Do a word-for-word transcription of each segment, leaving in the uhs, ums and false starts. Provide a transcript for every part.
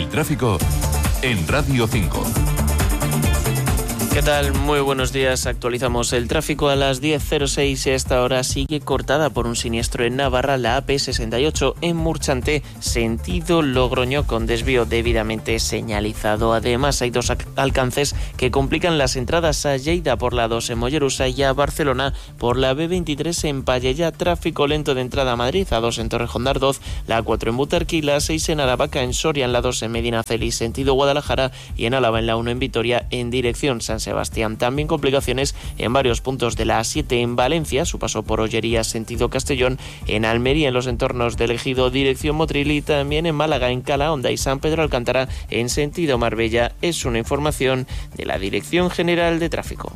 tráfico en Radio cinco. ¿Qué tal? Muy buenos días. Actualizamos el tráfico a las diez cero seis y a esta hora sigue cortada por un siniestro en Navarra la A P sesenta y ocho en Murchante, sentido Logroño, con desvío debidamente señalizado. Además, hay dos alcances que complican las entradas a Lleida por la dos en Mollerusa y a Barcelona por la B veintitrés en Pallejà. Tráfico lento de entrada a Madrid, a dos en Torrejón de Ardoz, la A cuatro en Butarque, la A seis en Aravaca, en Soria, en la dos en Medinaceli, sentido Guadalajara, y en Álava en la uno en Vitoria, en dirección San Sebastián. También complicaciones en varios puntos de la A siete en Valencia, su paso por Ollería, sentido Castellón, en Almería, en los entornos del Ejido, dirección Motril, y también en Málaga, en Calahonda y San Pedro Alcántara, en sentido Marbella. Es una información de la Dirección General de Tráfico.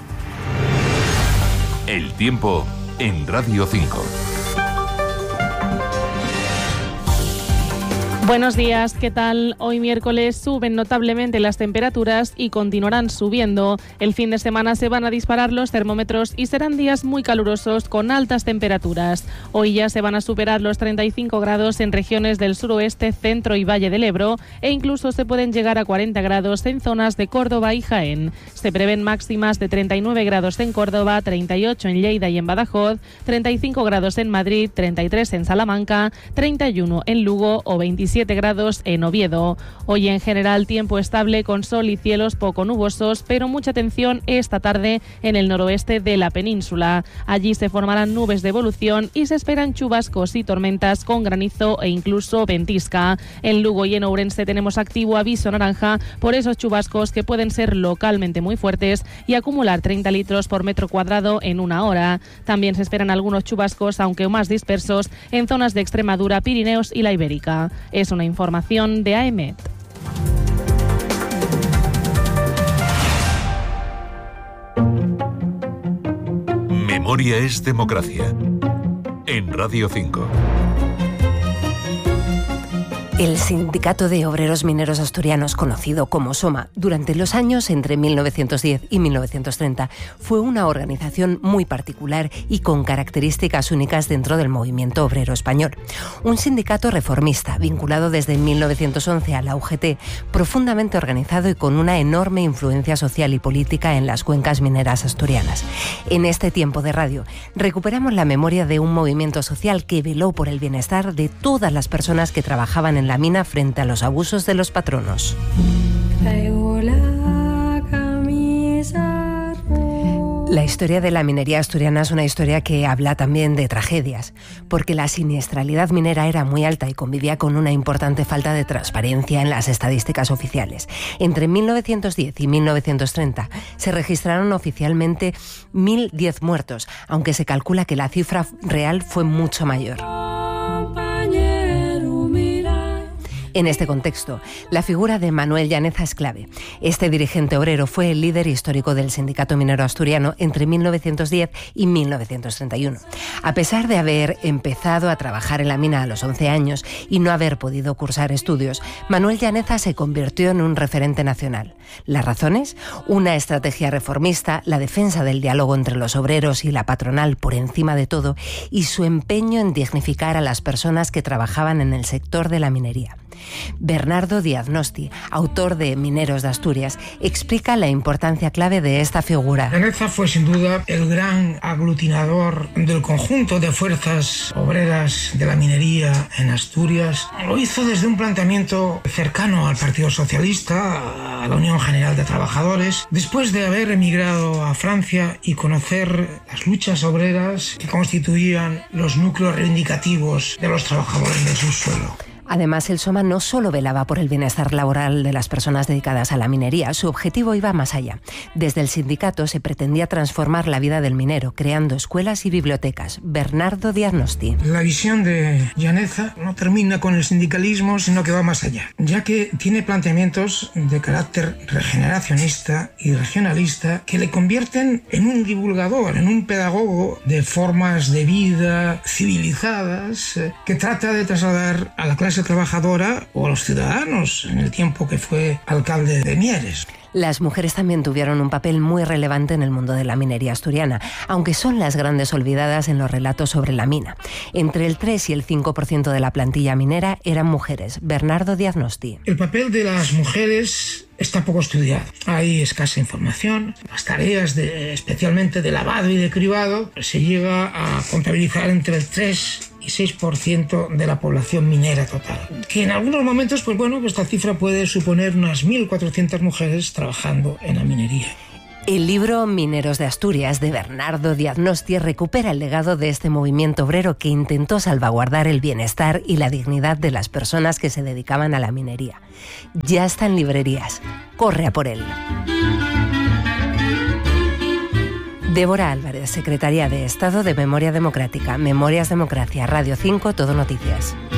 El tiempo en Radio cinco. Buenos días, ¿qué tal? Hoy miércoles suben notablemente las temperaturas y continuarán subiendo. El fin de semana se van a disparar los termómetros y serán días muy calurosos con altas temperaturas. Hoy ya se van a superar los treinta y cinco grados en regiones del suroeste, centro y Valle del Ebro, e incluso se pueden llegar a cuarenta grados en zonas de Córdoba y Jaén. Se prevén máximas de treinta y nueve grados en Córdoba, treinta y ocho en Lleida y en Badajoz, treinta y cinco grados en Madrid, treinta y tres en Salamanca, treinta y uno en Lugo o veintisiete grados en Oviedo. Hoy en general tiempo estable con sol y cielos poco nubosos, pero mucha atención esta tarde en el noroeste de la península. Allí se formarán nubes de evolución y se esperan chubascos y tormentas con granizo e incluso ventisca. En Lugo y en Ourense tenemos activo aviso naranja por esos chubascos que pueden ser localmente muy fuertes y acumular treinta litros por metro cuadrado en una hora. También se esperan algunos chubascos, aunque más dispersos, en zonas de Extremadura, Pirineos y la Ibérica. Es una información de A E M E T. Memoria es democracia. En Radio cinco. El Sindicato de Obreros Mineros Asturianos, conocido como SOMA, durante los años entre mil novecientos diez y mil novecientos treinta, fue una organización muy particular y con características únicas dentro del movimiento obrero español. Un sindicato reformista, vinculado desde mil novecientos once a la U G T, profundamente organizado y con una enorme influencia social y política en las cuencas mineras asturianas. En este tiempo de radio, recuperamos la memoria de un movimiento social que veló por el bienestar de todas las personas que trabajaban en la mina frente a los abusos de los patronos. La historia de la minería asturiana es una historia que habla también de tragedias, porque la siniestralidad minera era muy alta y convivía con una importante falta de transparencia en las estadísticas oficiales. Entre mil novecientos diez y mil novecientos treinta se registraron oficialmente mil diez muertos, aunque se calcula que la cifra real fue mucho mayor. En este contexto, la figura de Manuel Llaneza es clave. Este dirigente obrero fue el líder histórico del Sindicato Minero Asturiano entre mil novecientos diez y mil novecientos treinta y uno. A pesar de haber empezado a trabajar en la mina a los once años y no haber podido cursar estudios, Manuel Llaneza se convirtió en un referente nacional. ¿Las razones? Una estrategia reformista, la defensa del diálogo entre los obreros y la patronal por encima de todo, y su empeño en dignificar a las personas que trabajaban en el sector de la minería. Bernardo Díaz Nosti, autor de Mineros de Asturias, explica la importancia clave de esta figura. Llaneza fue sin duda el gran aglutinador del conjunto de fuerzas obreras de la minería en Asturias. Lo hizo desde un planteamiento cercano al Partido Socialista, a la Unión General de Trabajadores, después de haber emigrado a Francia y conocer las luchas obreras que constituían los núcleos reivindicativos de los trabajadores del subsuelo. Además, el SOMA no solo velaba por el bienestar laboral de las personas dedicadas a la minería, su objetivo iba más allá. Desde el sindicato se pretendía transformar la vida del minero, creando escuelas y bibliotecas. Bernardo Díaz Nosti. La visión de Llaneza no termina con el sindicalismo, sino que va más allá, ya que tiene planteamientos de carácter regeneracionista y regionalista que le convierten en un divulgador, en un pedagogo de formas de vida civilizadas, que trata de trasladar a la clase trabajadora o a los ciudadanos en el tiempo que fue alcalde de Mieres. Las mujeres también tuvieron un papel muy relevante en el mundo de la minería asturiana, aunque son las grandes olvidadas en los relatos sobre la mina. Entre el tres y el cinco por ciento de la plantilla minera eran mujeres. Bernardo Diagnosti. El papel de las mujeres está poco estudiado. Hay escasa información. Las tareas, de, especialmente de lavado y de cribado, se llega a contabilizar entre el tres y seis por ciento de la población minera total. Que en algunos momentos, pues bueno, esta cifra puede suponer unas mil cuatrocientas mujeres trabajando en la minería. El libro Mineros de Asturias, de Bernardo Diagnosti, recupera el legado de este movimiento obrero que intentó salvaguardar el bienestar y la dignidad de las personas que se dedicaban a la minería. Ya está en librerías. Corre a por él. Débora Álvarez, Secretaría de Estado de Memoria Democrática. Memorias Democracia, Radio cinco, Todo Noticias.